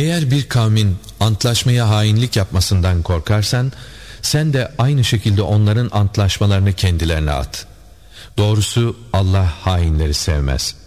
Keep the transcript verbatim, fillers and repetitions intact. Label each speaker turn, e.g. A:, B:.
A: Eğer bir kavmin antlaşmaya hainlik yapmasından korkarsan, sen de aynı şekilde onların antlaşmalarını kendilerine at. Doğrusu Allah hainleri sevmez.